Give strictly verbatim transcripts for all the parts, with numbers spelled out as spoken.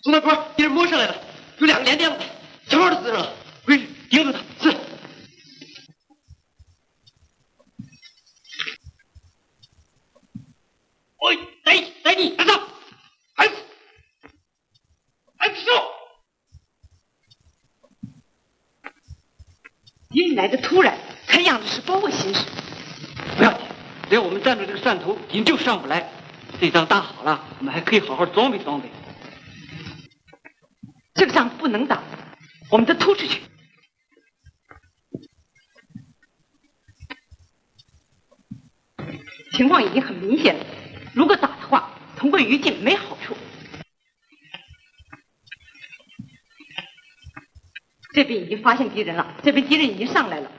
宋大官，敌人摸上来了，有两个连垫子，小号都死了，回去盯住他。是。喂，来来你，站上，哎，哎，走。 敌人来的突然，看样子是包围形势。 不要紧，只要我们站住这个汕头，敌人就上不来。这仗打好了，我们还可以好好装备装备。 这个仗不能打，我们得突出去。情况已经很明显了，如果打的话，同归于尽，没好处。这边已经发现敌人了，这边敌人已经上来了。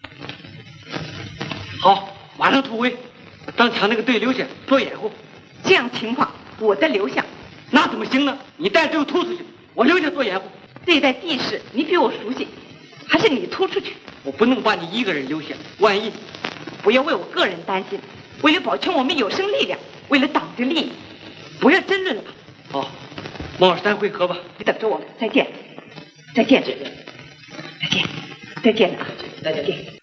好，马上突围，让抢那个队留下做掩护。 这样情况，我再留下。 那怎么行呢？你带队突出去，我留下做掩护。 这一带地势你比我熟悉，还是你突出去。 我不能把你一个人留下，万一…… 不要为我个人担心，为了保全我们有生力量，为了党的利益，不要争论了吧。 好，孟二三会合吧。 你等着我们，再见，再见，再见，再见啊，再见。